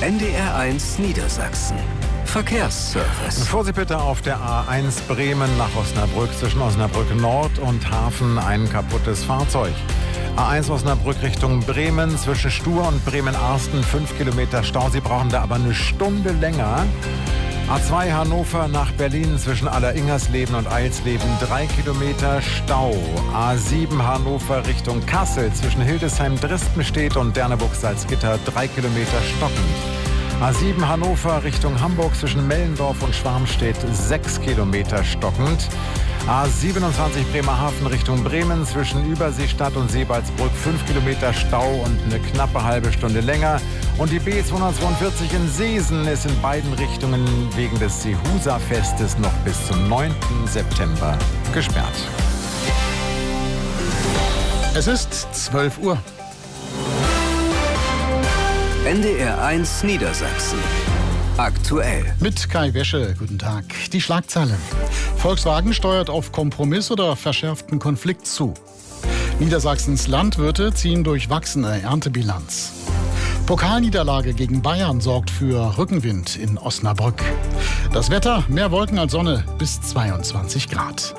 NDR1 Niedersachsen. Verkehrsservice. Vorsicht bitte auf der A1 Bremen nach Osnabrück, zwischen Osnabrück Nord und Hafen ein kaputtes Fahrzeug. A1 Osnabrück Richtung Bremen, zwischen Stur und Bremen-Arsten 5 Kilometer Stau. Sie brauchen da aber eine Stunde länger. A2 Hannover nach Berlin, zwischen Alleringersleben und Eilsleben 3 Kilometer Stau. A7 Hannover Richtung Kassel, zwischen Hildesheim-Dresdenstedt und Derneburg-Salzgitter 3 Kilometer stockend. A7 Hannover Richtung Hamburg, zwischen Mellendorf und Schwarmstedt 6 Kilometer stockend. A27 Bremerhaven Richtung Bremen, zwischen Überseestadt und Seebaldsbrück 5 Kilometer Stau und eine knappe halbe Stunde länger. Und die B242 in Seesen ist in beiden Richtungen wegen des Seehusa-Festes noch bis zum 9. September gesperrt. Es ist 12 Uhr. NDR1 Niedersachsen. Aktuell. Mit Kai Wäsche, guten Tag. Die Schlagzeile. Volkswagen steuert auf Kompromiss oder verschärften Konflikt zu. Niedersachsens Landwirte ziehen durchwachsene Erntebilanz. Pokalniederlage gegen Bayern sorgt für Rückenwind in Osnabrück. Das Wetter, mehr Wolken als Sonne, bis 22 Grad.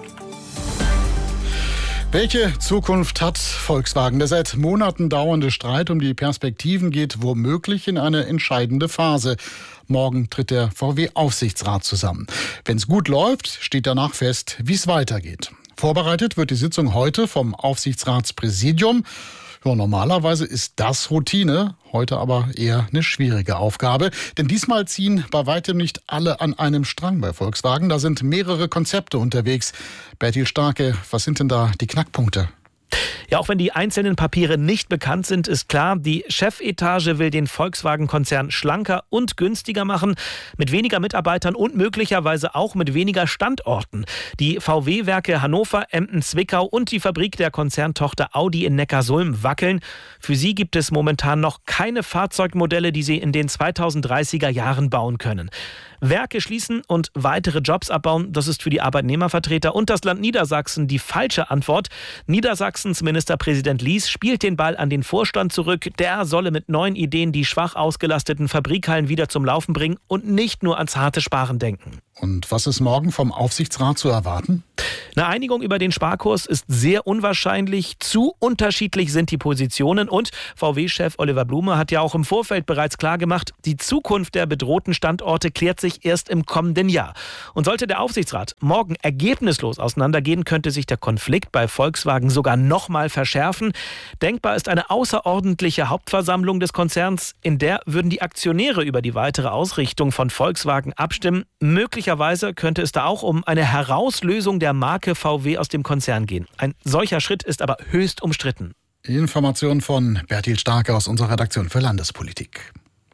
Welche Zukunft hat Volkswagen? Der seit Monaten dauernde Streit um die Perspektiven geht womöglich in eine entscheidende Phase. Morgen tritt der VW-Aufsichtsrat zusammen. Wenn es gut läuft, steht danach fest, wie es weitergeht. Vorbereitet wird die Sitzung heute vom Aufsichtsratspräsidium. Ja, normalerweise ist das Routine, heute aber eher eine schwierige Aufgabe. Denn diesmal ziehen bei weitem nicht alle an einem Strang bei Volkswagen. Da sind mehrere Konzepte unterwegs. Bertil Starke, was sind denn da die Knackpunkte? Ja, auch wenn die einzelnen Papiere nicht bekannt sind, ist klar, die Chefetage will den Volkswagen-Konzern schlanker und günstiger machen, mit weniger Mitarbeitern und möglicherweise auch mit weniger Standorten. Die VW-Werke Hannover, Emden, Zwickau und die Fabrik der Konzerntochter Audi in Neckarsulm wackeln. Für sie gibt es momentan noch keine Fahrzeugmodelle, die sie in den 2030er Jahren bauen können. Werke schließen und weitere Jobs abbauen, das ist für die Arbeitnehmervertreter und das Land Niedersachsen die falsche Antwort. Niedersachsens Ministerpräsident Lies spielt den Ball an den Vorstand zurück. Der solle mit neuen Ideen die schwach ausgelasteten Fabrikhallen wieder zum Laufen bringen und nicht nur ans harte Sparen denken. Und was ist morgen vom Aufsichtsrat zu erwarten? Eine Einigung über den Sparkurs ist sehr unwahrscheinlich. Zu unterschiedlich sind die Positionen. Und VW-Chef Oliver Blume hat ja auch im Vorfeld bereits klargemacht, die Zukunft der bedrohten Standorte klärt sich erst im kommenden Jahr. Und sollte der Aufsichtsrat morgen ergebnislos auseinandergehen, könnte sich der Konflikt bei Volkswagen sogar noch mal verschärfen. Denkbar ist eine außerordentliche Hauptversammlung des Konzerns. In der würden die Aktionäre über die weitere Ausrichtung von Volkswagen abstimmen. Möglicherweise könnte es da auch um eine Herauslösung der Marke VW aus dem Konzern gehen. Ein solcher Schritt ist aber höchst umstritten. Information von Bertil Starke aus unserer Redaktion für Landespolitik.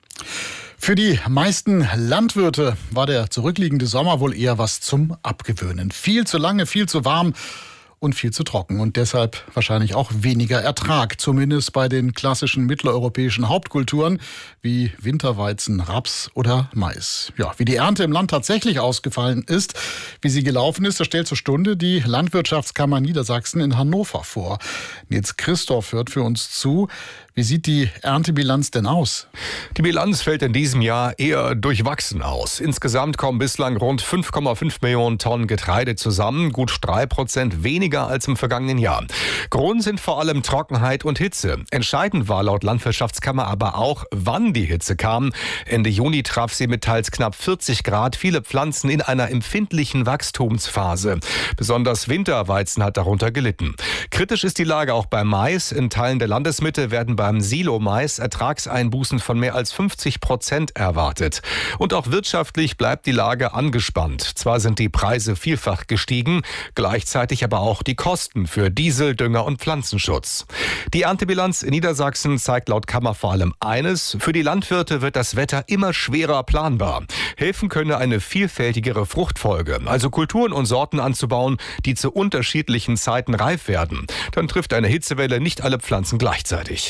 Für die meisten Landwirte war der zurückliegende Sommer wohl eher was zum Abgewöhnen. Viel zu lange, viel zu warm und viel zu trocken und deshalb wahrscheinlich auch weniger Ertrag, zumindest bei den klassischen mitteleuropäischen Hauptkulturen wie Winterweizen, Raps oder Mais. Ja, wie die Ernte im Land tatsächlich ausgefallen ist, wie sie gelaufen ist, das stellt zur Stunde die Landwirtschaftskammer Niedersachsen in Hannover vor. Nils Christoph hört für uns zu. Wie sieht die Erntebilanz denn aus? Die Bilanz fällt in diesem Jahr eher durchwachsen aus. Insgesamt kommen bislang rund 5,5 Millionen Tonnen Getreide zusammen, gut 3% weniger als im vergangenen Jahr. Grund sind vor allem Trockenheit und Hitze. Entscheidend war laut Landwirtschaftskammer aber auch, wann die Hitze kam. Ende Juni traf sie mit teils knapp 40 Grad viele Pflanzen in einer empfindlichen Wachstumsphase. Besonders Winterweizen hat darunter gelitten. Kritisch ist die Lage auch beim Mais. In Teilen der Landesmitte werden beim Silo-Mais Ertragseinbußen von mehr als 50% erwartet. Und auch wirtschaftlich bleibt die Lage angespannt. Zwar sind die Preise vielfach gestiegen, gleichzeitig aber auch die Kosten für Diesel, Dünger und Pflanzenschutz. Die Erntebilanz in Niedersachsen zeigt laut Kammer vor allem eines: Für die Landwirte wird das Wetter immer schwerer planbar. Helfen könne eine vielfältigere Fruchtfolge, also Kulturen und Sorten anzubauen, die zu unterschiedlichen Zeiten reif werden. Dann trifft eine Hitzewelle nicht alle Pflanzen gleichzeitig.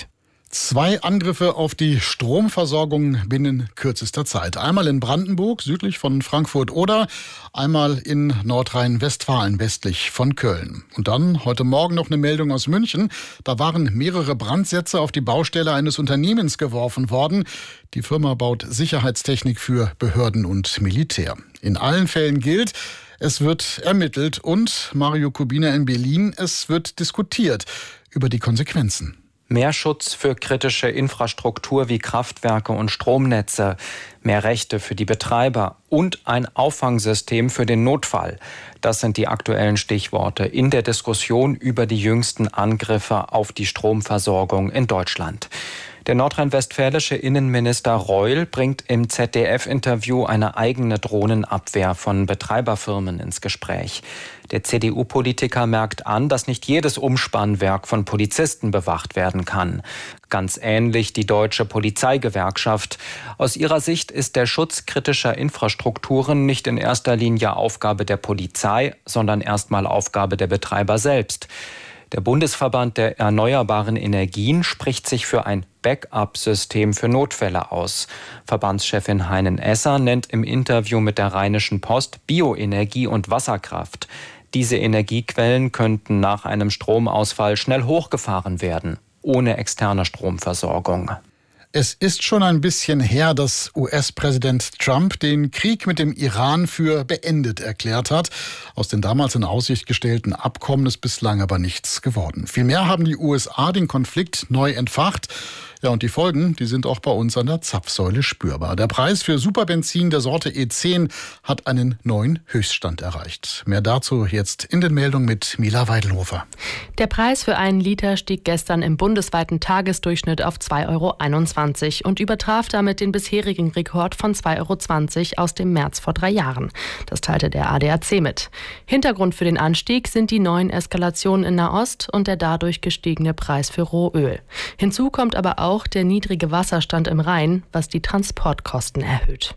2 Angriffe auf die Stromversorgung binnen kürzester Zeit. Einmal in Brandenburg, südlich von Frankfurt oder einmal in Nordrhein-Westfalen, westlich von Köln. Und dann heute Morgen noch eine Meldung aus München. Da waren mehrere Brandsätze auf die Baustelle eines Unternehmens geworfen worden. Die Firma baut Sicherheitstechnik für Behörden und Militär. In allen Fällen gilt, es wird ermittelt und, Mario Kubina in Berlin, es wird diskutiert über die Konsequenzen. Mehr Schutz für kritische Infrastruktur wie Kraftwerke und Stromnetze, mehr Rechte für die Betreiber und ein Auffangsystem für den Notfall. Das sind die aktuellen Stichworte in der Diskussion über die jüngsten Angriffe auf die Stromversorgung in Deutschland. Der nordrhein-westfälische Innenminister Reul bringt im ZDF-Interview eine eigene Drohnenabwehr von Betreiberfirmen ins Gespräch. Der CDU-Politiker merkt an, dass nicht jedes Umspannwerk von Polizisten bewacht werden kann. Ganz ähnlich die Deutsche Polizeigewerkschaft. Aus ihrer Sicht ist der Schutz kritischer Infrastrukturen nicht in erster Linie Aufgabe der Polizei, sondern erstmal Aufgabe der Betreiber selbst. Der Bundesverband der erneuerbaren Energien spricht sich für ein Backup-System für Notfälle aus. Verbandschefin Heinen-Esser nennt im Interview mit der Rheinischen Post Bioenergie und Wasserkraft. Diese Energiequellen könnten nach einem Stromausfall schnell hochgefahren werden, ohne externe Stromversorgung. Es ist schon ein bisschen her, dass US-Präsident Trump den Krieg mit dem Iran für beendet erklärt hat. Aus den damals in Aussicht gestellten Abkommen ist bislang aber nichts geworden. Vielmehr haben die USA den Konflikt neu entfacht. Ja, und die Folgen, die sind auch bei uns an der Zapfsäule spürbar. Der Preis für Superbenzin der Sorte E10 hat einen neuen Höchststand erreicht. Mehr dazu jetzt in den Meldungen mit Mila Weidelhofer. Der Preis für einen Liter stieg gestern im bundesweiten Tagesdurchschnitt auf 2,21 € und übertraf damit den bisherigen Rekord von 2,20 € aus dem März vor 3 Jahren. Das teilte der ADAC mit. Hintergrund für den Anstieg sind die neuen Eskalationen in Nahost und der dadurch gestiegene Preis für Rohöl. Hinzu kommt aber auch der niedrige Wasserstand im Rhein, was die Transportkosten erhöht.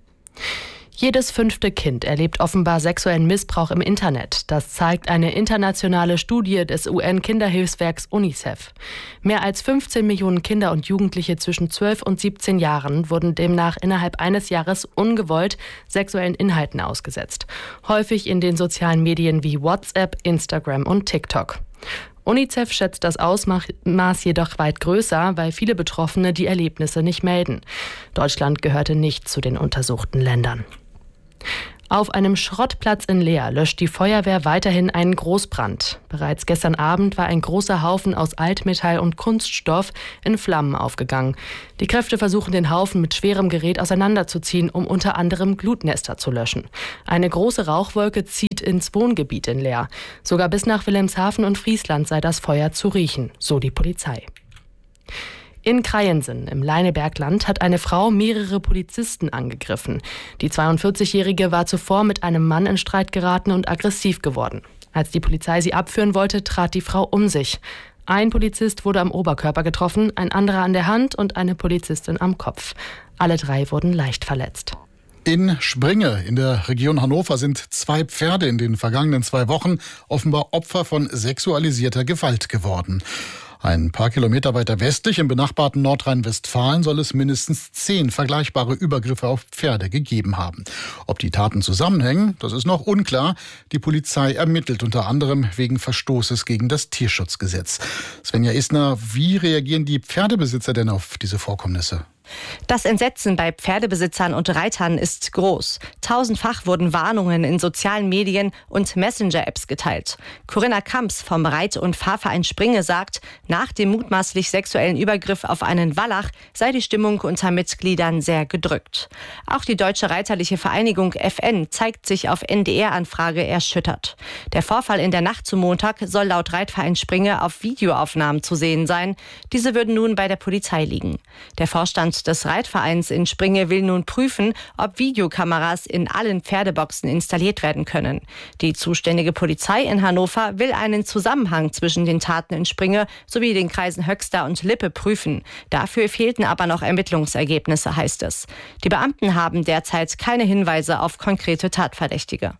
Jedes 5. Kind erlebt offenbar sexuellen Missbrauch im Internet. Das zeigt eine internationale Studie des UN-Kinderhilfswerks UNICEF. Mehr als 15 Millionen Kinder und Jugendliche zwischen 12 und 17 Jahren wurden demnach innerhalb eines Jahres ungewollt sexuellen Inhalten ausgesetzt. Häufig in den sozialen Medien wie WhatsApp, Instagram und TikTok. UNICEF schätzt das Ausmaß jedoch weit größer, weil viele Betroffene die Erlebnisse nicht melden. Deutschland gehörte nicht zu den untersuchten Ländern. Auf einem Schrottplatz in Leer löscht die Feuerwehr weiterhin einen Großbrand. Bereits gestern Abend war ein großer Haufen aus Altmetall und Kunststoff in Flammen aufgegangen. Die Kräfte versuchen, den Haufen mit schwerem Gerät auseinanderzuziehen, um unter anderem Glutnester zu löschen. Eine große Rauchwolke zieht ins Wohngebiet in Leer. Sogar bis nach Wilhelmshaven und Friesland sei das Feuer zu riechen, so die Polizei. In Kreiensen im Leinebergland hat eine Frau mehrere Polizisten angegriffen. Die 42-Jährige war zuvor mit einem Mann in Streit geraten und aggressiv geworden. Als die Polizei sie abführen wollte, trat die Frau um sich. Ein Polizist wurde am Oberkörper getroffen, ein anderer an der Hand und eine Polizistin am Kopf. Alle 3 wurden leicht verletzt. In Springe in der Region Hannover sind 2 Pferde in den vergangenen 2 Wochen offenbar Opfer von sexualisierter Gewalt geworden. Ein paar Kilometer weiter westlich im benachbarten Nordrhein-Westfalen soll es mindestens 10 vergleichbare Übergriffe auf Pferde gegeben haben. Ob die Taten zusammenhängen, das ist noch unklar. Die Polizei ermittelt unter anderem wegen Verstoßes gegen das Tierschutzgesetz. Svenja Isner, wie reagieren die Pferdebesitzer denn auf diese Vorkommnisse? Das Entsetzen bei Pferdebesitzern und Reitern ist groß. 1000-fach wurden Warnungen in sozialen Medien und Messenger-Apps geteilt. Corinna Kamps vom Reit- und Fahrverein Springe sagt, nach dem mutmaßlich sexuellen Übergriff auf einen Wallach sei die Stimmung unter Mitgliedern sehr gedrückt. Auch die Deutsche Reiterliche Vereinigung FN zeigt sich auf NDR-Anfrage erschüttert. Der Vorfall in der Nacht zum Montag soll laut Reitverein Springe auf Videoaufnahmen zu sehen sein. Diese würden nun bei der Polizei liegen. Der Vorstand des Reitvereins in Springe will nun prüfen, ob Videokameras in allen Pferdeboxen installiert werden können. Die zuständige Polizei in Hannover will einen Zusammenhang zwischen den Taten in Springe sowie den Kreisen Höxter und Lippe prüfen. Dafür fehlten aber noch Ermittlungsergebnisse, heißt es. Die Beamten haben derzeit keine Hinweise auf konkrete Tatverdächtige.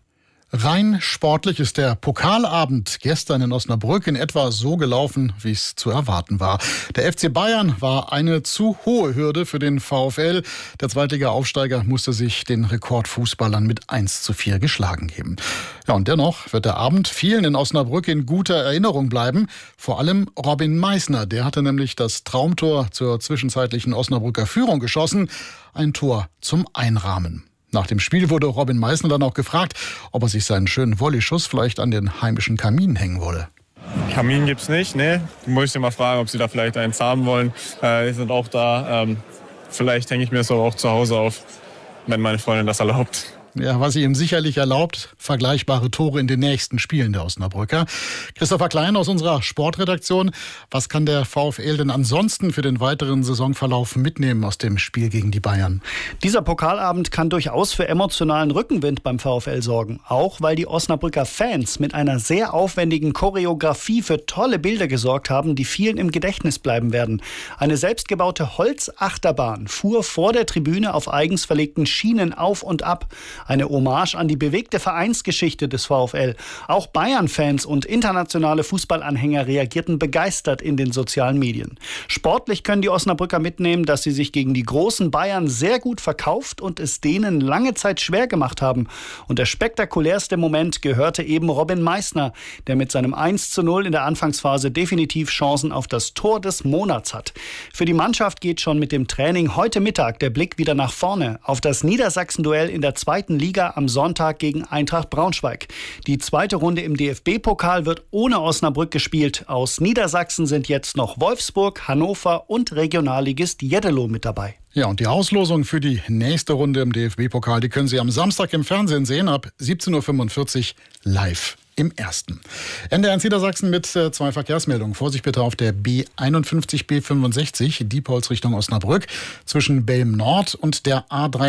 Rein sportlich ist der Pokalabend gestern in Osnabrück in etwa so gelaufen, wie es zu erwarten war. Der FC Bayern war eine zu hohe Hürde für den VfL. Der Zweitliga-Aufsteiger musste sich den Rekordfußballern mit 1:4 geschlagen geben. Ja, und dennoch wird der Abend vielen in Osnabrück in guter Erinnerung bleiben. Vor allem Robin Meissner, der hatte nämlich das Traumtor zur zwischenzeitlichen Osnabrücker Führung geschossen. Ein Tor zum Einrahmen. Nach dem Spiel wurde Robin Meissner dann auch gefragt, ob er sich seinen schönen Volleyschuss vielleicht an den heimischen Kamin hängen wolle. Kamin gibt's nicht, ne? Du musst dir mal fragen, ob sie da vielleicht eins haben wollen. Die sind auch da. Vielleicht hänge ich mir das auch zu Hause auf, wenn meine Freundin das erlaubt. Ja, was sie ihm sicherlich erlaubt, vergleichbare Tore in den nächsten Spielen der Osnabrücker. Christopher Klein aus unserer Sportredaktion. Was kann der VfL denn ansonsten für den weiteren Saisonverlauf mitnehmen aus dem Spiel gegen die Bayern? Dieser Pokalabend kann durchaus für emotionalen Rückenwind beim VfL sorgen. Auch weil die Osnabrücker Fans mit einer sehr aufwendigen Choreografie für tolle Bilder gesorgt haben, die vielen im Gedächtnis bleiben werden. Eine selbstgebaute Holzachterbahn fuhr vor der Tribüne auf eigens verlegten Schienen auf und ab. Eine Hommage an die bewegte Vereinsgeschichte des VfL. Auch Bayern-Fans und internationale Fußballanhänger reagierten begeistert in den sozialen Medien. Sportlich können die Osnabrücker mitnehmen, dass sie sich gegen die großen Bayern sehr gut verkauft und es denen lange Zeit schwer gemacht haben. Und der spektakulärste Moment gehörte eben Robin Meissner, der mit seinem 1:0 in der Anfangsphase definitiv Chancen auf das Tor des Monats hat. Für die Mannschaft geht schon mit dem Training heute Mittag der Blick wieder nach vorne auf das Niedersachsen-Duell in der zweiten Liga am Sonntag gegen Eintracht Braunschweig. Die zweite Runde im DFB-Pokal wird ohne Osnabrück gespielt. Aus Niedersachsen sind jetzt noch Wolfsburg, Hannover und Regionalligist Jeddelo mit dabei. Ja, und die Auslosung für die nächste Runde im DFB-Pokal, die können Sie am Samstag im Fernsehen sehen, ab 17:45 Uhr live im Ersten. NDR Niedersachsen mit 2 Verkehrsmeldungen. Vorsicht bitte auf der B51 B65, Diepholz Richtung Osnabrück, zwischen Belm Nord und der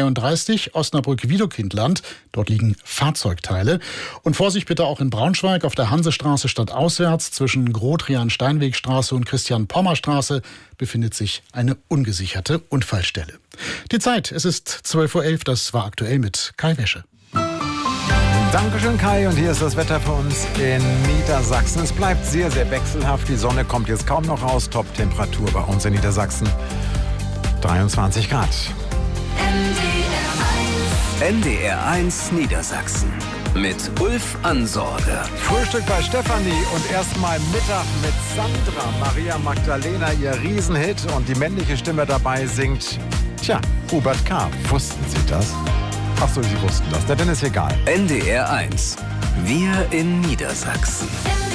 A33 Osnabrück-Wiedokindland. Dort liegen Fahrzeugteile. Und Vorsicht bitte auch in Braunschweig auf der Hansestraße stadtauswärts zwischen Grotrian-Steinwegstraße und Christian-Pommer-Straße befindet sich eine ungesicherte Unfallstelle. Die Zeit, es ist 12:11 Uhr, das war aktuell mit Kai Wäsche. Dankeschön, Kai. Und hier ist das Wetter für uns in Niedersachsen. Es bleibt sehr, sehr wechselhaft. Die Sonne kommt jetzt kaum noch raus. Top-Temperatur bei uns in Niedersachsen 23 Grad. NDR1 Niedersachsen mit Ulf Ansorge. Frühstück bei Stefanie und erstmal Mittag mit Sandra. Maria Magdalena, ihr Riesenhit. Und die männliche Stimme dabei singt, Hubert K. Wussten Sie das? Ach so, Sie wussten das. Dann ist egal. NDR1. Wir in Niedersachsen.